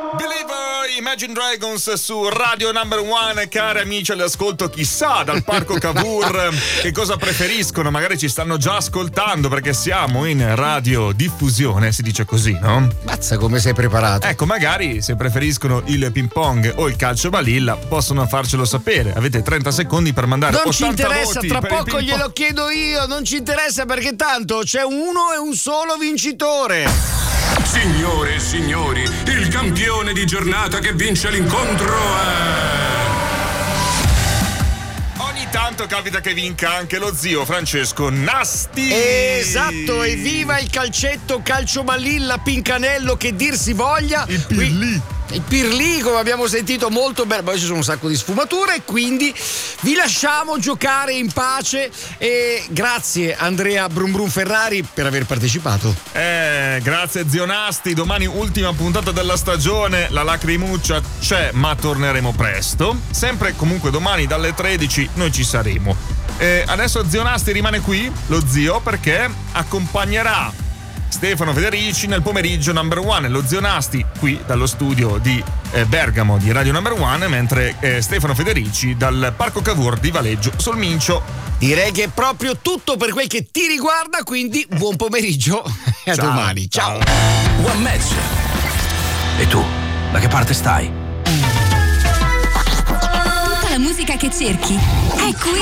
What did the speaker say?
Imagine Dragons su Radio Number One, cari amici all'ascolto. Chissà dal Parco Cavour che cosa preferiscono, magari ci stanno già ascoltando perché siamo in radiodiffusione, si dice così, no? Mazza come sei preparato. Ecco, magari se preferiscono il ping pong o il calcio balilla possono farcelo sapere. Avete 30 secondi per mandare non 80 ci interessa, voti tra per il poco ping pong. glielo chiedo io, non ci interessa perché tanto c'è uno e un solo vincitore. Signore e signori, il campione di giornata che vince l'incontro è... Ogni tanto capita che vinca anche lo zio Francesco Nasti. Esatto, evviva il calcetto, calcio balilla, Pincanello, che dir si voglia. Il Pirlì. Il Pirlì, come abbiamo sentito, molto bello. Poi ci sono un sacco di sfumature, quindi vi lasciamo giocare in pace. E grazie Andrea Brum Brum Ferrari per aver partecipato. Grazie zio Nasti. Domani ultima puntata della stagione. La lacrimuccia c'è, ma torneremo presto. Sempre comunque domani dalle 13 noi ci saremo. Adesso zio Nasti rimane qui, lo zio, perché accompagnerà Stefano Federici nel pomeriggio Number One. Lo zio Nasti qui dallo studio di Bergamo di Radio Number One, mentre Stefano Federici dal Parco Cavour di Valeggio sul Mincio. Direi che è proprio tutto per quel che ti riguarda, quindi buon pomeriggio e a domani. Ciao. One Match. E tu, da che parte stai? Tutta la musica che cerchi è qui.